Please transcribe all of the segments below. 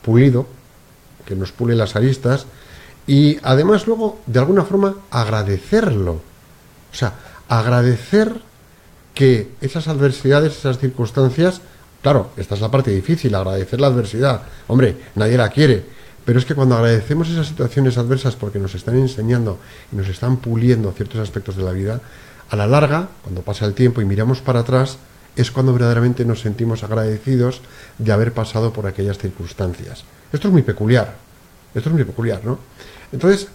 pulido, que nos pule las aristas, y además luego, de alguna forma, agradecerlo. O sea, agradecer que esas adversidades, esas circunstancias, claro, esta es la parte difícil, agradecer la adversidad. Hombre, nadie la quiere, pero es que cuando agradecemos esas situaciones adversas porque nos están enseñando y nos están puliendo ciertos aspectos de la vida, a la larga, cuando pasa el tiempo y miramos para atrás, es cuando verdaderamente nos sentimos agradecidos de haber pasado por aquellas circunstancias. Esto es muy peculiar, ¿no? Entonces,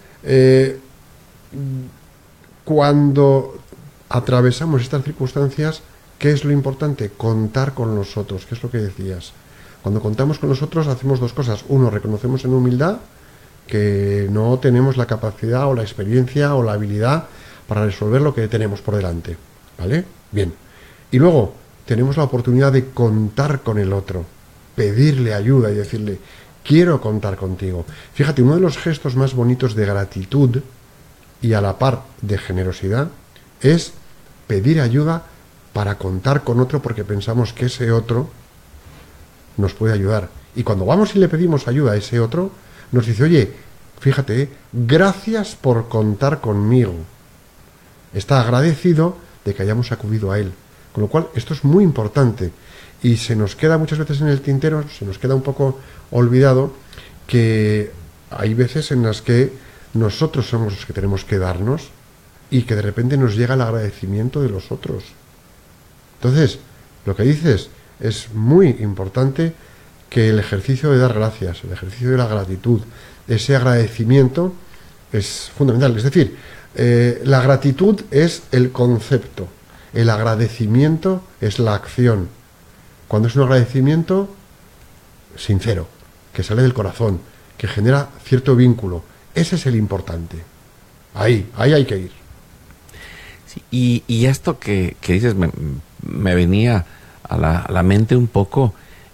cuando atravesamos estas circunstancias, ¿qué es lo importante? Contar con los otros, que es lo que decías. Cuando contamos con los otros hacemos dos cosas. Uno, reconocemos en humildad que no tenemos la capacidad o la experiencia o la habilidad para resolver lo que tenemos por delante, ¿vale? Bien. Y luego, tenemos la oportunidad de contar con el otro, pedirle ayuda y decirle, quiero contar contigo. Fíjate, uno de los gestos más bonitos de gratitud y a la par de generosidad es pedir ayuda para contar con otro porque pensamos que ese otro nos puede ayudar. Y cuando vamos y le pedimos ayuda a ese otro, nos dice, oye, fíjate, gracias por contar conmigo. Está agradecido de que hayamos acudido a él. Con lo cual, esto es muy importante. Y se nos queda muchas veces en el tintero, se nos queda un poco olvidado que hay veces en las que nosotros somos los que tenemos que darnos y que de repente nos llega el agradecimiento de los otros. Entonces, lo que dices es muy importante, que el ejercicio de dar gracias, el ejercicio de la gratitud, ese agradecimiento es fundamental. Es decir, la gratitud es el concepto, el agradecimiento es la acción. Cuando es un agradecimiento sincero, que sale del corazón, que genera cierto vínculo, ese es el importante. Ahí hay que ir. Sí, y esto que dices me venía a la mente un poco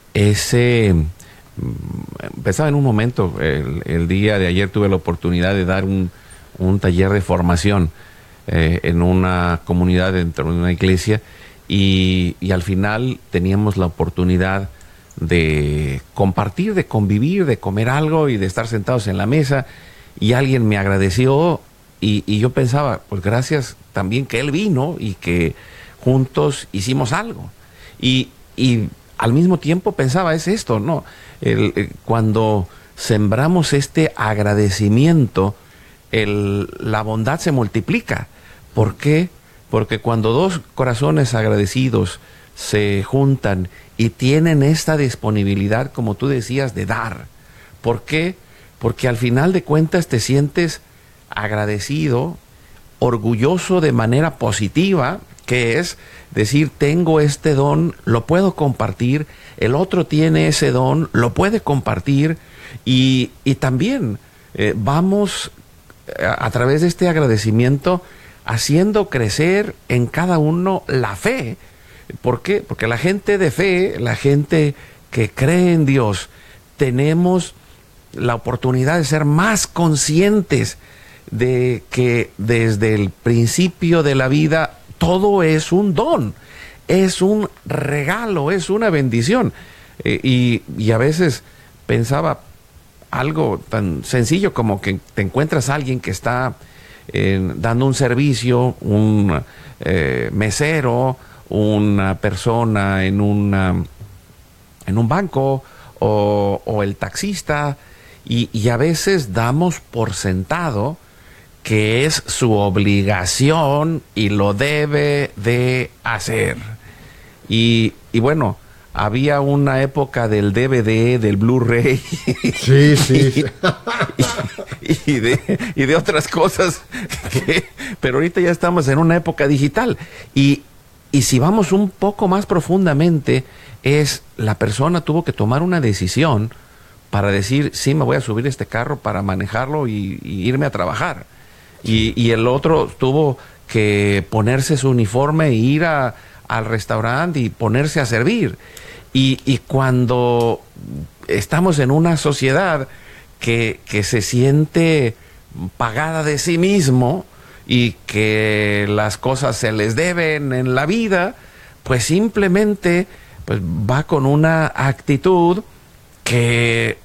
pensaba en un momento, el día de ayer tuve la oportunidad de dar un taller de formación en una comunidad dentro de una iglesia y al final teníamos la oportunidad de compartir, de convivir, de comer algo y de estar sentados en la mesa, y alguien me agradeció y yo pensaba, pues gracias también que él vino y que juntos hicimos algo. Y al mismo tiempo pensaba, es esto, ¿no? Cuando sembramos este agradecimiento, la bondad se multiplica. ¿Por qué? Porque cuando dos corazones agradecidos se juntan y tienen esta disponibilidad, como tú decías, de dar. ¿Por qué? Porque al final de cuentas te sientes agradecido, orgulloso de manera positiva, que es decir, tengo este don, lo puedo compartir, el otro tiene ese don, lo puede compartir, y también vamos a través de este agradecimiento haciendo crecer en cada uno la fe. ¿Por qué? Porque la gente de fe, la gente que cree en Dios, tenemos la oportunidad de ser más conscientes de que desde el principio de la vida todo es un don, es un regalo, es una bendición. Y a veces pensaba algo tan sencillo como que te encuentras a alguien que está dando un servicio, un mesero, una persona en un banco o el taxista, y a veces damos por sentado que es su obligación y lo debe de hacer. Y bueno, había una época del DVD, del Blu-ray, sí. y de otras cosas, pero ahorita ya estamos en una época digital. Y si vamos un poco más profundamente, la persona tuvo que tomar una decisión para decir, sí, me voy a subir este carro para manejarlo y irme a trabajar. Y el otro tuvo que ponerse su uniforme e ir al restaurante y ponerse a servir. Y cuando estamos en una sociedad que se siente pagada de sí mismo y que las cosas se les deben en la vida, pues simplemente pues va con una actitud que